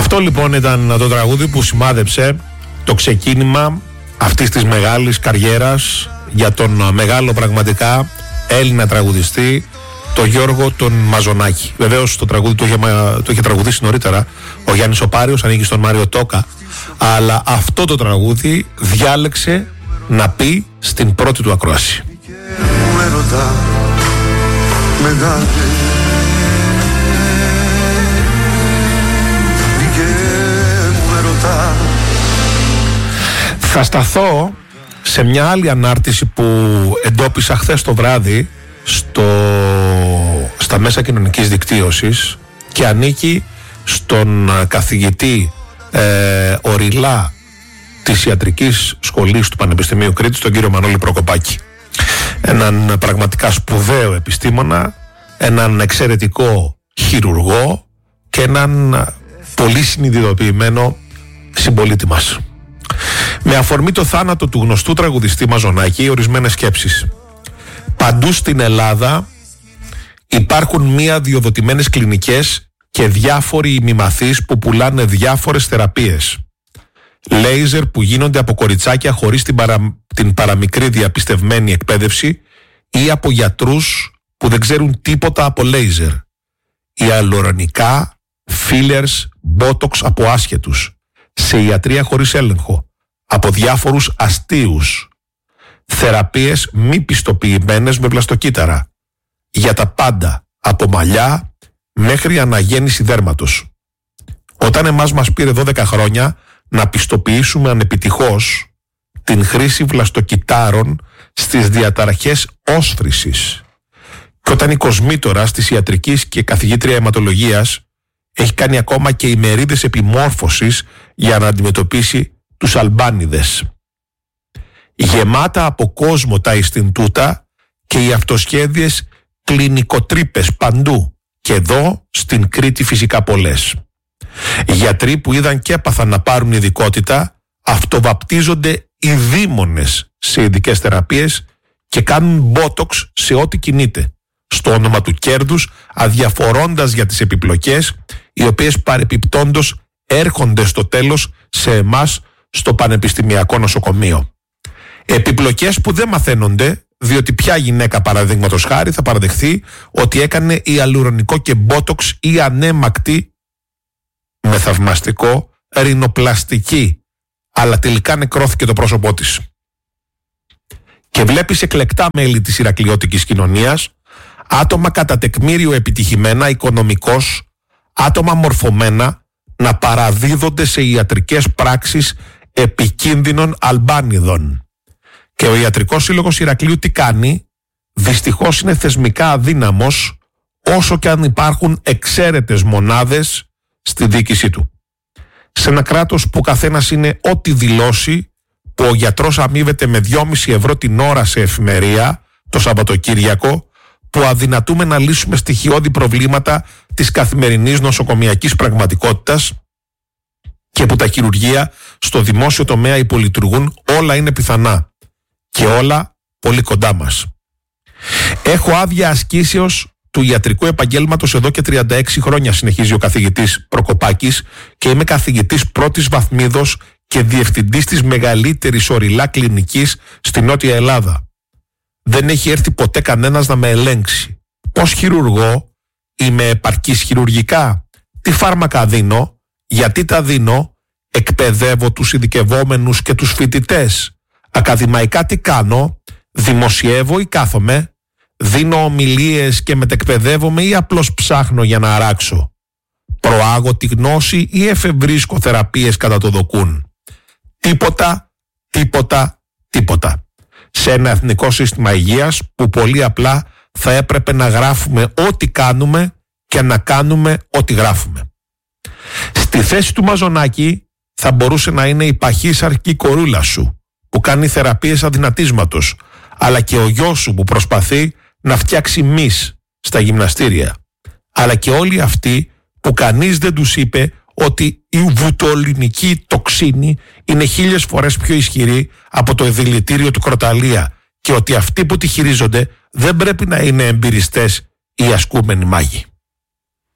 Αυτό λοιπόν ήταν το τραγούδι που σημάδεψε το ξεκίνημα αυτής της μεγάλης καριέρας για τον μεγάλο πραγματικά Έλληνα τραγουδιστή, τον Γιώργο τον Μαζονάκη. Βεβαίως το τραγούδι το είχε τραγουδήσει νωρίτερα ο Γιάννης ο Πάριος, ανήκει στον Μάριο Τόκα, αλλά αυτό το τραγούδι διάλεξε να πει στην πρώτη του ακρόαση. Θα σταθώ σε μια άλλη ανάρτηση που εντόπισα χθες το βράδυ στα μέσα κοινωνικής δικτύωσης και ανήκει στον καθηγητή Οριλά της Ιατρικής Σχολής του Πανεπιστημίου Κρήτης, τον κύριο Μανώλη Προκοπάκη. Έναν πραγματικά σπουδαίο επιστήμονα, έναν εξαιρετικό χειρουργό και έναν πολύ συνειδητοποιημένο συμπολίτη μας. Με αφορμή το θάνατο του γνωστού τραγουδιστή Μαζονάκη, ορισμένες σκέψεις. Παντού στην Ελλάδα υπάρχουν μη αδειοδοτημένες κλινικές και διάφοροι ημιμαθείς που πουλάνε διάφορες θεραπείες. Λέιζερ που γίνονται από κοριτσάκια χωρίς την παραμικρή διαπιστευμένη εκπαίδευση ή από γιατρούς που δεν ξέρουν τίποτα από λέιζερ. Ιαλουρονικά, φίλερς, μπότοξ από άσχετους. Σε ιατρία χωρίς έλεγχο. Από διάφορους αστείους. Θεραπείες μη πιστοποιημένες με βλαστοκύτταρα. Για τα πάντα, από μαλλιά μέχρι αναγέννηση δέρματος. Όταν εμάς μας πήρε 12 χρόνια να πιστοποιήσουμε ανεπιτυχώς την χρήση βλαστοκυττάρων στις διαταραχές όσφρησης, και όταν η κοσμήτορας της ιατρικής και καθηγήτρια αιματολογίας έχει κάνει ακόμα και ημερίδες επιμόρφωσης για να αντιμετωπίσει τους αλμπάνιδες. Γεμάτα από κόσμο τα Ινστιτούτα και οι αυτοσχέδιες κλινικοτρύπες παντού, και εδώ στην Κρήτη φυσικά πολλές. Γιατροί που είδαν και έπαθαν να πάρουν ειδικότητα αυτοβαπτίζονται ειδήμονες σε ειδικές θεραπείες και κάνουν μπότοξ σε ό,τι κινείται, στο όνομα του κέρδους, αδιαφορώντας για τις επιπλοκές, οι οποίες παρεπιπτόντως έρχονται στο τέλος σε εμάς στο Πανεπιστημιακό Νοσοκομείο. Επιπλοκές που δεν μαθαίνονται, διότι ποια γυναίκα παραδείγματος χάρη θα παραδεχθεί ότι έκανε ιαλουρονικό και μπότοξ ή ανέμακτη με θαυμαστικό ρινοπλαστική, αλλά τελικά νεκρώθηκε το πρόσωπό της. Και βλέπεις εκλεκτά μέλη της ηρακλειώτικης κοινωνίας, άτομα κατά τεκμήριο επιτυχημένα οικονομικώς, άτομα μορφωμένα, να παραδίδονται σε ιατρικές πράξεις επικίνδυνων αλμπάνιδων. Και ο Ιατρικός Σύλλογος Ηρακλείου τι κάνει? Δυστυχώς είναι θεσμικά αδύναμος, όσο και αν υπάρχουν εξαίρετες μονάδες στη διοίκησή του. Σε ένα κράτος που καθένας είναι ό,τι δηλώσει, που ο γιατρός αμείβεται με 2,5 ευρώ την ώρα σε εφημερία το Σαββατοκύριακο, που αδυνατούμε να λύσουμε στοιχειώδη προβλήματα της καθημερινής νοσοκομιακής πραγματικότητας και που τα χειρουργεία στο δημόσιο τομέα υπολειτουργούν, όλα είναι πιθανά και όλα πολύ κοντά μας. Έχω άδεια ασκήσεως του ιατρικού επαγγέλματος εδώ και 36 χρόνια, συνεχίζει ο καθηγητής Προκοπάκης, και είμαι καθηγητής πρώτης βαθμίδος και διευθυντής της μεγαλύτερης Οριλά κλινικής στη Νότια Ελλάδα. Δεν έχει έρθει ποτέ κανένας να με ελέγξει. Πώς χειρουργώ? Είμαι επαρκής χειρουργικά? Τι φάρμακα δίνω? Γιατί τα δίνω? Εκπαιδεύω τους ειδικευόμενους και τους φοιτητές? Ακαδημαϊκά τι κάνω? Δημοσιεύω ή κάθομαι? Δίνω ομιλίες και μετεκπαιδεύομαι ή απλώς ψάχνω για να αράξω? Προάγω τη γνώση ή εφευρίσκω θεραπείες κατά το δοκούν? Τίποτα, τίποτα, τίποτα. Σε ένα εθνικό σύστημα υγείας που πολύ απλά θα έπρεπε να γράφουμε ό,τι κάνουμε και να κάνουμε ό,τι γράφουμε. Στη θέση του Μαζονάκη θα μπορούσε να είναι η παχύσαρκη κορούλα σου που κάνει θεραπείες αδυνατίσματος, αλλά και ο γιος σου που προσπαθεί να φτιάξει μυς στα γυμναστήρια, αλλά και όλοι αυτοί που κανείς δεν τους είπε ότι η βουτολινική τοξίνη είναι 1000 φορές πιο ισχυρή από το δηλητήριο του κροταλία και ότι αυτοί που τη χειρίζονται δεν πρέπει να είναι εμπειριστές ή ασκούμενοι μάγοι.